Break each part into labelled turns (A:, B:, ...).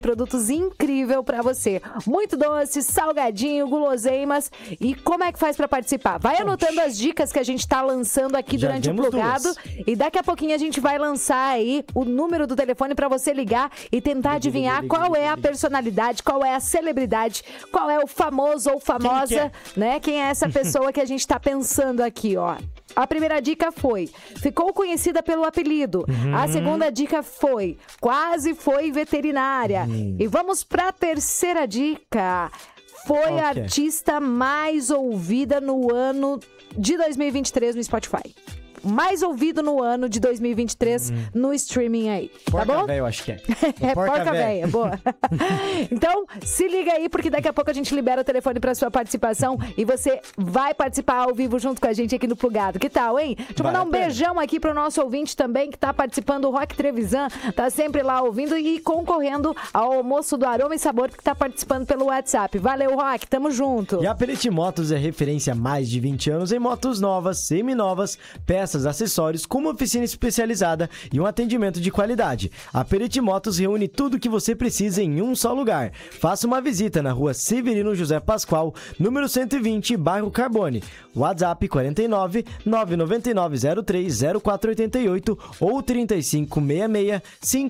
A: Produtos incrível para você. Muito doce, salgadinho, guloseimas. E como é que faz para participar? Vai anotando as dicas que a gente tá lançando aqui durante o plugado. E daqui a pouquinho a gente vai lançar aí o número do telefone para você ligar e tentar adivinhar qual é a personalidade, qual é a celebridade, qual é o famoso ou famosa, né? Quem é essa pessoa que a gente tá pensando aqui, ó. A primeira dica ficou conhecida pelo apelido. A segunda dica quase foi veterinária. E vamos para a terceira dica. Foi a artista mais ouvida no ano de 2023 no Spotify. Mais ouvido no ano de 2023 no streaming aí. Tá bom?
B: Porca véia, eu acho que é.
A: Porca véia, boa. Então, se liga aí, porque daqui a pouco a gente libera o telefone pra sua participação e você vai participar ao vivo junto com a gente aqui no Plugado. Que tal, hein? Deixa eu mandar um beijão aqui pro nosso ouvinte também, que tá participando, o Rock Trevisan, tá sempre lá ouvindo e concorrendo ao almoço do Aroma e Sabor, que tá participando pelo WhatsApp. Valeu, Rock, tamo junto.
B: E a Perete Motos é referência há mais de 20 anos em motos novas, seminovas, peças, acessórios, com uma oficina especializada e um atendimento de qualidade. A Perete Motos reúne tudo o que você precisa em um só lugar. Faça uma visita na rua Severino José Pascoal, número 120, bairro Carbone. WhatsApp 49 999 03 0488 ou 3566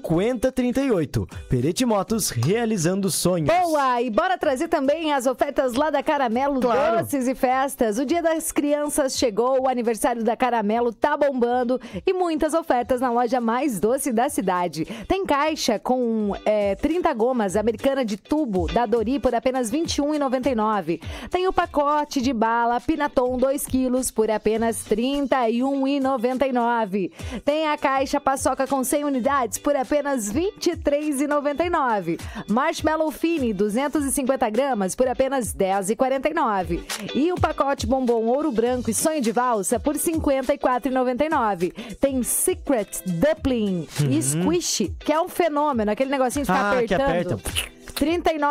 B: 5038. Perete Motos, realizando sonhos.
A: Boa! E bora trazer também as ofertas lá da Caramelo, doces e festas. O Dia das Crianças chegou, o aniversário da Caramelo tá bombando e muitas ofertas na loja mais doce da cidade. Tem caixa com 30 gomas americana de tubo da Dori por apenas R$ 21,99. Tem o pacote de bala Pinaton 2 quilos por apenas R$ 31,99. Tem a caixa paçoca com 100 unidades por apenas R$ 23,99. Marshmallow Fine 250 gramas por apenas R$ 10,49. E o pacote bombom ouro branco e sonho de valsa por R$ 54,99. Tem Secret Dumpling e Squish, que é um fenômeno, aquele negocinho de ficar apertando. R$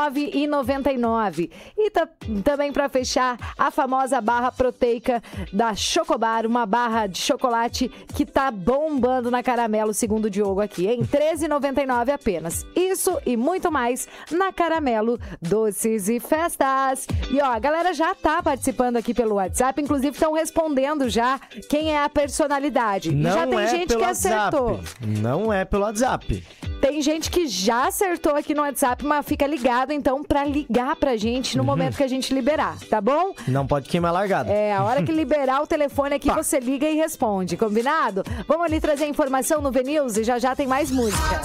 A: 39,99. E também para fechar, a famosa barra proteica da Chocobar, uma barra de chocolate que tá bombando na Caramelo, segundo o Diogo aqui, hein? R$ 13,99 apenas. Isso e muito mais na Caramelo Doces e Festas. E ó, a galera já tá participando aqui pelo WhatsApp, inclusive estão respondendo já quem é a personalidade.
B: Não,
A: e já tem gente que acertou.
B: Não é pelo WhatsApp.
A: Tem gente que já acertou aqui no WhatsApp, mas fica ligado, então, pra ligar pra gente no momento que a gente liberar, tá bom?
B: Não pode queimar largada.
A: A hora que liberar o telefone aqui, você liga e responde, combinado? Vamos ali trazer informação no VNews e já tem mais música.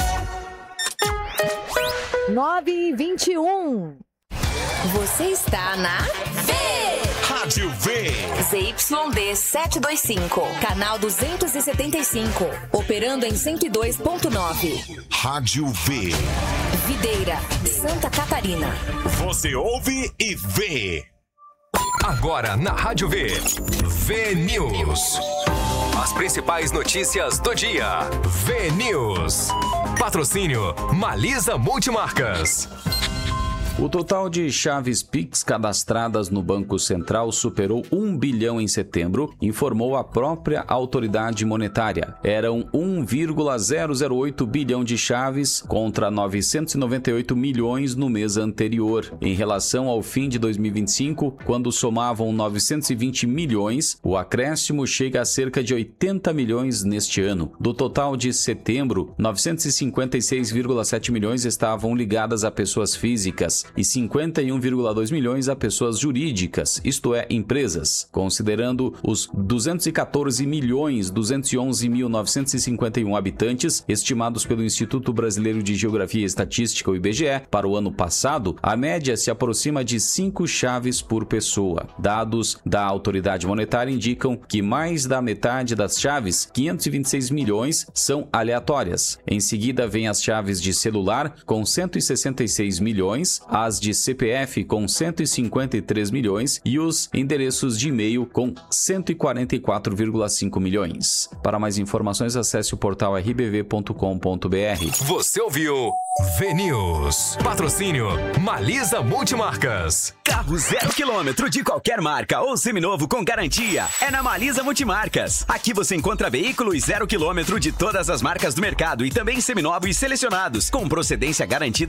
A: 9h21.
C: Você está na
D: Rádio V.
C: ZYD 725, canal 275, operando em 102.9.
D: Rádio V.
C: Videira, Santa Catarina.
D: Você ouve e vê.
E: Agora na Rádio V. VNews. As principais notícias do dia. VNews. Patrocínio Malisa Multimarcas.
F: O total de chaves Pix cadastradas no Banco Central superou 1 bilhão em setembro, informou a própria autoridade monetária. Eram 1,008 bilhão de chaves contra 998 milhões no mês anterior. Em relação ao fim de 2025, quando somavam 920 milhões, o acréscimo chega a cerca de 80 milhões neste ano. Do total de setembro, 956,7 milhões estavam ligadas a pessoas físicas e 51,2 milhões a pessoas jurídicas, isto é, empresas. Considerando os 214.211.951 habitantes estimados pelo Instituto Brasileiro de Geografia e Estatística, o IBGE, para o ano passado, a média se aproxima de 5 chaves por pessoa. Dados da autoridade monetária indicam que mais da metade das chaves, 526 milhões, são aleatórias. Em seguida, vem as chaves de celular, com 166 milhões, as de CPF com 153 milhões e os endereços de e-mail com 144,5 milhões. Para mais informações, acesse o portal rbv.com.br.
E: Você ouviu V-News. Patrocínio Malisa Multimarcas.
G: Carro 0 km de qualquer marca ou seminovo com garantia é na Malisa Multimarcas. Aqui você encontra veículos 0 km de todas as marcas do mercado e também seminovos selecionados com procedência garantida